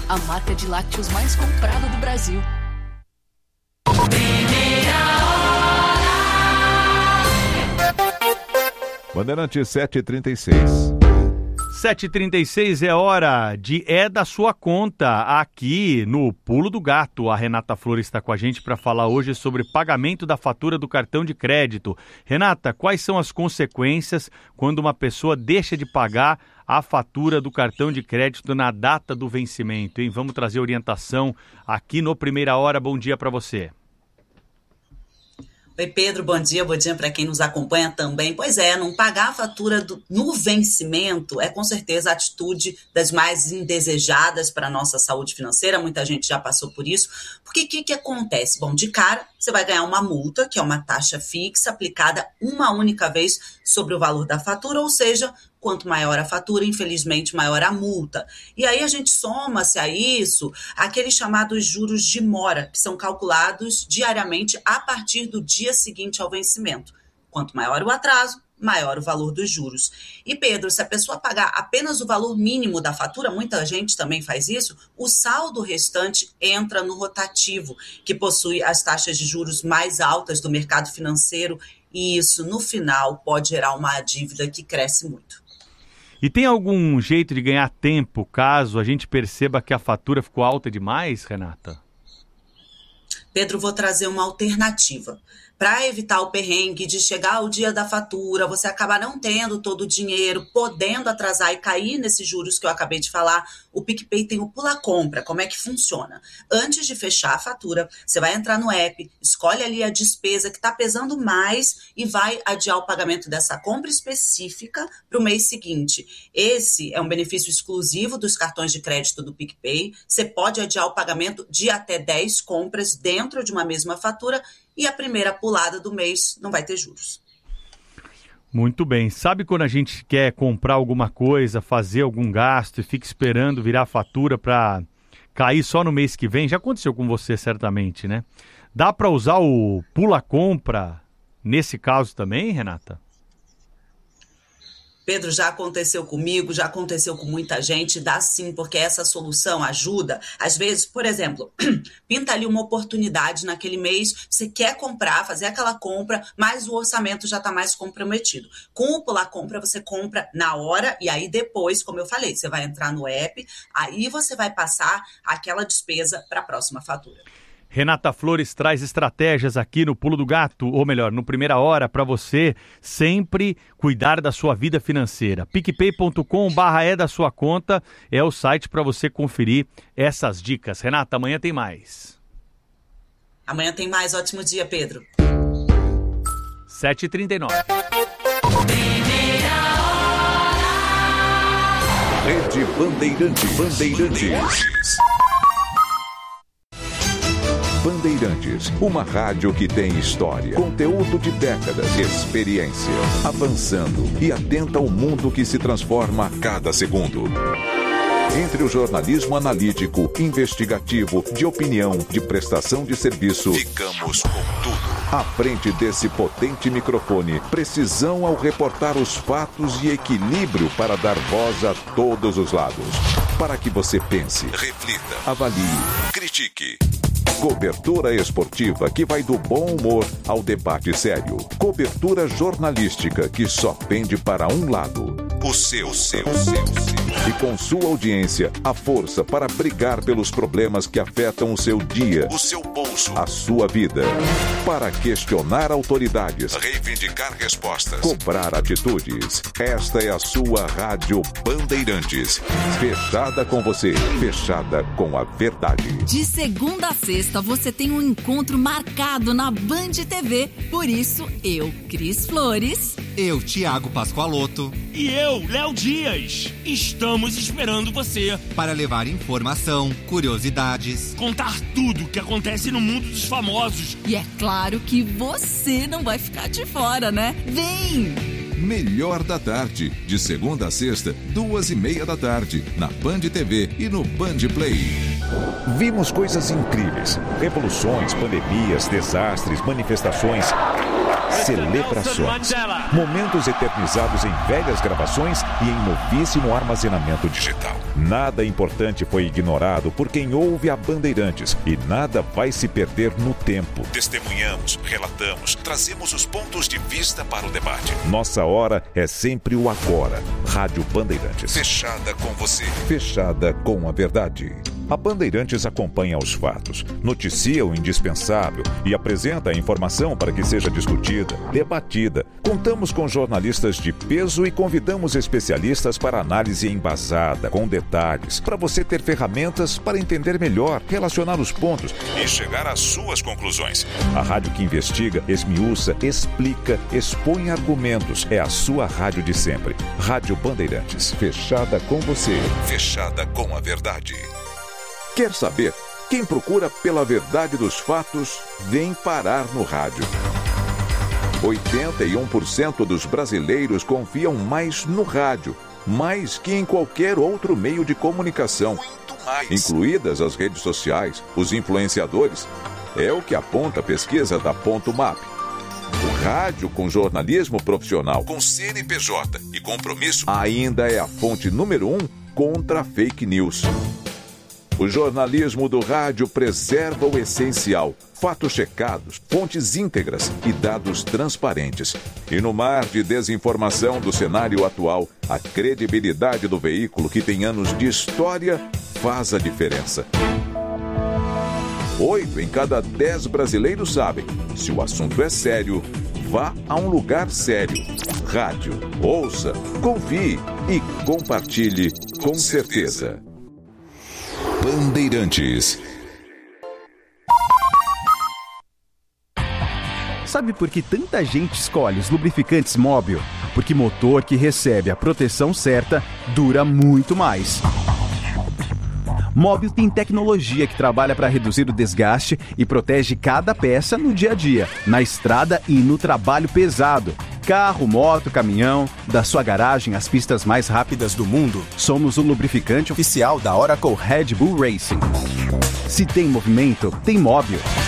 a marca de lácteos mais comprada do Brasil. Bandeirantes 7h36. 7h36 é hora de É da Sua Conta, aqui no Pulo do Gato. A Renata Flores está com a gente para falar hoje sobre pagamento da fatura do cartão de crédito. Renata, quais são as consequências quando uma pessoa deixa de pagar a fatura do cartão de crédito na data do vencimento, hein? Vamos trazer orientação aqui no Primeira Hora. Bom dia para você. Oi, Pedro, bom dia para quem nos acompanha também. Pois é, não pagar a fatura no vencimento é com certeza a atitude das mais indesejadas para a nossa saúde financeira, muita gente já passou por isso, porque o que acontece? Bom, de cara, você vai ganhar uma multa, que é uma taxa fixa aplicada uma única vez sobre o valor da fatura, ou seja, quanto maior a fatura, infelizmente, maior a multa. E aí a gente soma-se a isso aqueles chamados juros de mora, que são calculados diariamente a partir do dia seguinte ao vencimento. Quanto maior o atraso, maior o valor dos juros. E, Pedro, se a pessoa pagar apenas o valor mínimo da fatura, muita gente também faz isso, o saldo restante entra no rotativo, que possui as taxas de juros mais altas do mercado financeiro, e isso, no final, pode gerar uma dívida que cresce muito. E tem algum jeito de ganhar tempo caso a gente perceba que a fatura ficou alta demais, Renata? Pedro, vou trazer uma alternativa. Para evitar o perrengue de chegar ao dia da fatura, você acabar não tendo todo o dinheiro, podendo atrasar e cair nesses juros que eu acabei de falar, o PicPay tem o Pula Compra. Como é que funciona? Antes de fechar a fatura, você vai entrar no app, escolhe ali a despesa que está pesando mais e vai adiar o pagamento dessa compra específica para o mês seguinte. Esse é um benefício exclusivo dos cartões de crédito do PicPay. Você pode adiar o pagamento de até 10 compras dentro de uma mesma fatura e a primeira pulada do mês não vai ter juros. Muito bem. Sabe quando a gente quer comprar alguma coisa, fazer algum gasto e fica esperando virar a fatura para cair só no mês que vem? Já aconteceu com você certamente, né? Dá para usar o Pula Compra nesse caso também, Renata? Pedro, já aconteceu comigo, já aconteceu com muita gente, dá sim, porque essa solução ajuda. Às vezes, por exemplo, pinta ali uma oportunidade naquele mês, você quer comprar, fazer aquela compra, mas o orçamento já está mais comprometido. Com o Pular Compra, você compra na hora e aí depois, como eu falei, você vai entrar no app, aí você vai passar aquela despesa para a próxima fatura. Renata Flores traz estratégias aqui no Pulo do Gato, ou melhor, no Primeira Hora, para você sempre cuidar da sua vida financeira. PicPay.com/é da sua conta é o site para você conferir essas dicas. Renata, amanhã tem mais. Amanhã tem mais. Ótimo dia, Pedro. 7h39. Rede Bandeirantes. Bandeirantes, uma rádio que tem história, conteúdo de décadas, experiência, avançando e atenta ao mundo que se transforma a cada segundo. Entre o jornalismo analítico, investigativo, de opinião, de prestação de serviço, ficamos com tudo. À frente desse potente microfone, precisão ao reportar os fatos e equilíbrio para dar voz a todos os lados. Para que você pense, reflita, avalie, critique. Cobertura esportiva que vai do bom humor ao debate sério. Cobertura jornalística que só pende para um lado. O seu. E com sua audiência, a força para brigar pelos problemas que afetam o seu dia, o seu bolso, a sua vida. Para questionar autoridades, reivindicar respostas, cobrar atitudes. Esta é a sua Rádio Bandeirantes. Fechada com você, fechada com a verdade. De segunda a sexta, você tem um encontro marcado na Band TV. Por isso, eu, Cris Flores. Eu, Thiago Pascoaloto. E eu, Léo Dias. Estamos esperando você para levar informação, curiosidades, contar tudo o que acontece no mundo dos famosos. E é claro que você não vai ficar de fora, né? Vem! Melhor da Tarde, de segunda a sexta, 2h30 da tarde, na Band TV e no Band Play. Vimos coisas incríveis, revoluções, pandemias, desastres, manifestações. celebrações, momentos eternizados em velhas gravações e em novíssimo armazenamento digital. Nada importante foi ignorado por quem ouve a Bandeirantes e nada vai se perder no tempo. Testemunhamos, relatamos, trazemos os pontos de vista para o debate. Nossa hora é sempre o agora. Rádio Bandeirantes. Fechada com você. Fechada com a verdade. A Bandeirantes acompanha os fatos, noticia o indispensável e apresenta a informação para que seja discutida, debatida. Contamos com jornalistas de peso e convidamos especialistas para análise embasada, com detalhes, para você ter ferramentas para entender melhor, relacionar os pontos e chegar às suas conclusões. A rádio que investiga, esmiuça, explica, expõe argumentos. É a sua rádio de sempre. Rádio Bandeirantes. Fechada com você. Fechada com a verdade. Quer saber? Quem procura pela verdade dos fatos vem parar no rádio. 81% dos brasileiros confiam mais no rádio, mais que em qualquer outro meio de comunicação, incluídas as redes sociais, os influenciadores. É o que aponta a pesquisa da Ponto Map. O rádio com jornalismo profissional, com CNPJ e compromisso, ainda é a fonte número 1 contra a fake news. O jornalismo do rádio preserva o essencial, fatos checados, fontes íntegras e dados transparentes. E no mar de desinformação do cenário atual, a credibilidade do veículo que tem anos de história faz a diferença. 8 em cada 10 brasileiros sabem, se o assunto é sério, vá a um lugar sério. Rádio, ouça, confie e compartilhe com certeza. Bandeirantes. Sabe por que tanta gente escolhe os lubrificantes Móbil? Porque motor que recebe a proteção certa dura muito mais. Móbil tem tecnologia que trabalha para reduzir o desgaste e protege cada peça no dia a dia, na estrada e no trabalho pesado. Carro, moto, caminhão, da sua garagem às pistas mais rápidas do mundo, somos o lubrificante oficial da Oracle Red Bull Racing. Se tem movimento, tem Móbil.